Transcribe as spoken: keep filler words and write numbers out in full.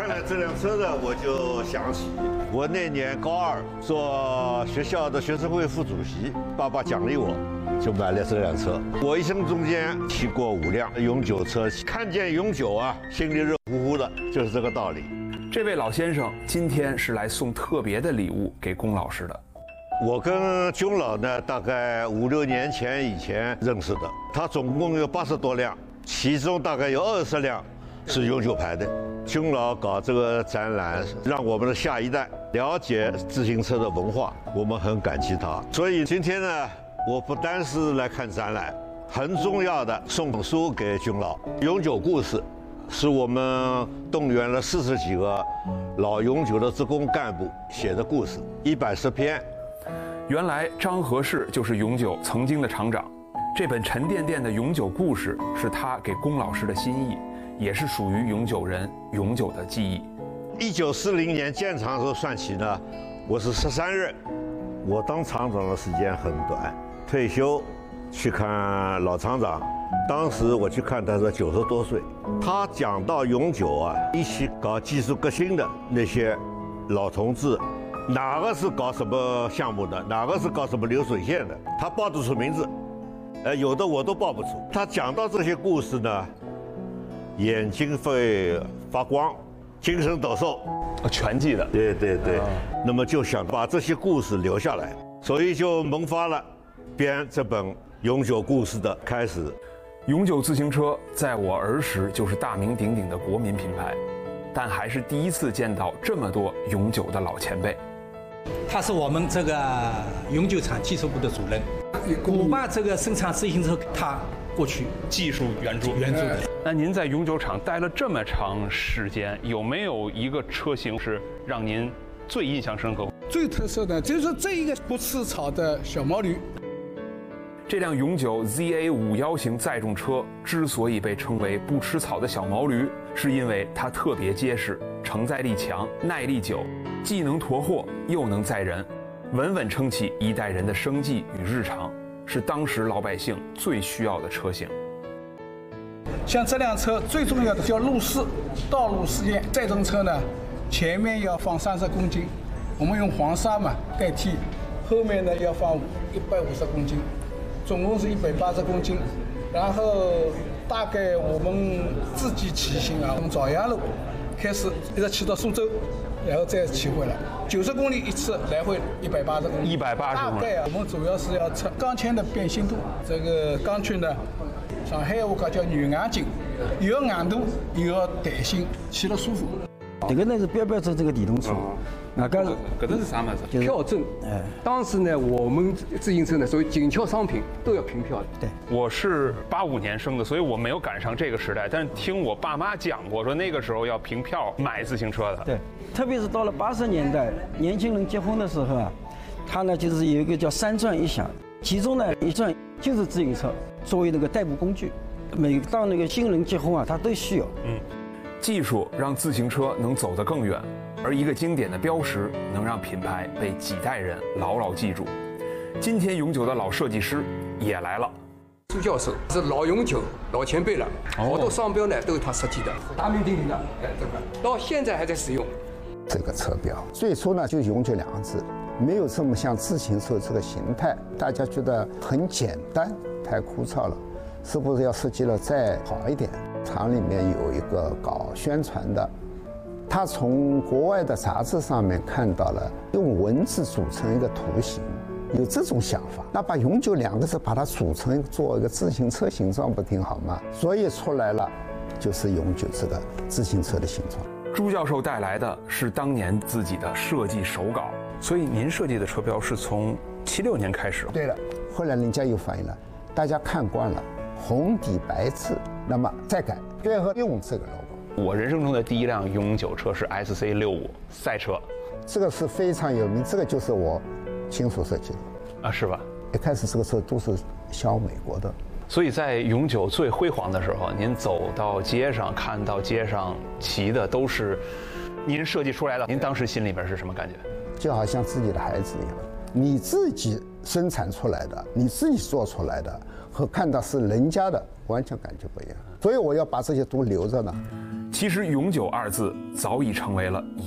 看了这辆车呢，我就想起我那年高二做学校的学生会副主席，爸爸奖励我，就买了这辆车。我一生中间骑过五辆永久车，看见永久啊，心里热乎乎的，就是这个道理。 这位老先生今天是来送特别的礼物给龚老师的。 我跟龚老呢，大概五六年前以前认识的，他总共有八十多辆，其中大概有二十辆是永久牌的。龚老搞这个展览，让我们的下一代了解自行车的文化，我们很感激他。所以今天呢，我不单是来看展览，很重要的送本书给龚老，《永久故事》是我们动员了四十几个老永久的职工干部写的故事，一百十篇。 原来张和氏就是永久曾经的厂长，这本沉甸甸的永久故事是他给龚老师的心意，也是属于永久人永久的记忆。 一九四零年建厂时候算起呢，我是十三任，我当厂长的时间很短，退休去看老厂长，当时我去看他是九十多岁。他讲到永久啊，一起搞技术革新的那些老同志，哪个是搞什么项目的，哪个是搞什么流水线的，他报得出名字，呃，有的我都报不出。他讲到这些故事呢，眼睛会发光，精神抖擞， 全记得。 对对对，那么就想把这些故事留下来，所以就萌发了编这本永久故事的开始。 永久自行车在我儿时就是大名鼎鼎的国民品牌，但还是第一次见到这么多永久的老前辈。 他是我们这个永久厂技术部的主任，我爸这个生产自行车，他过去技术援助援助的。 那您在永久厂待了这么长时间，有没有一个车型是让您最印象深刻？ 最特色的就是这一个不吃草的小毛驴。 这辆永久 Z A 五幺型载重车之所以被称为不吃草的小毛驴，是因为它特别结实，承载力强，耐力久，既能驮货又能载人，稳稳撑起一代人的生计与日常，是当时老百姓最需要的车型。 像这辆车最重要的叫路试，道路试验载重车呢，前面要放三十公斤，我们用黄沙嘛代替，后面呢要放一百五十公斤。总共是一百八十公斤，然后大概我们自己骑行啊，从枣阳路开始一直骑到苏州，然后再骑回来，九十公里一次，来回一百八十公里。 一百八十公里。 大概啊，我们主要是要测钢圈的变形度。这个钢圈呢，上海话讲叫软硬劲，又要硬度，又要弹性，骑了舒服。 这个呢是标标准这个电动车。 那个搿个是啥么子？ 票证。哎，当时呢，我们自行车呢，属于紧俏商品，都要凭票的。 对， 我是八五年生的，所以我没有赶上这个时代。但是听我爸妈讲过，说那个时候要凭票买自行车的。 对，特别是到了八十年代，年轻人结婚的时候啊，他呢就是有一个叫三转一响，其中呢一转就是自行车作为那个代步工具。每当那个新人结婚啊，他都需要。 嗯，技术让自行车能走得更远。而一个经典的标识能让品牌被几代人牢牢记住。今天永久的老设计师也来了， 朱教授是老永久、老前辈了，好多商标呢都是他设计的，大名鼎鼎的，哎，这个到现在还在使用。 这个车标最初呢就永久两个字，没有这么像自行车这个形态，大家觉得很简单，太枯燥了，是不是要设计了再好一点？厂里面有一个搞宣传的。他从国外的杂志上面看到了用文字组成一个图形，有这种想法，那把永久两个字把它组成做一个自行车形状不挺好吗？所以出来了就是永久这个自行车的形状。 朱教授带来的是当年自己的设计手稿，所以您设计的车标是从七六年开始。 对了，后来人家又反映了，大家看惯了红底白字，那么再改，最后用这个 logo。 我人生中的第一辆永久车是 S C 六五赛车， 这个是非常有名，这个就是我亲手设计的啊，是吧？ 一开始这个车都是销美国的， 所以在永久最辉煌的时候，您走到街上，看到街上骑的都是您设计出来的，您当时心里边是什么感觉？ 就好像自己的孩子一样，你自己生产出来的，你自己做出来的，和看到是人家的，完全感觉不一样。 所以我要把这些都留着呢。 其实“永久”二字早已成为了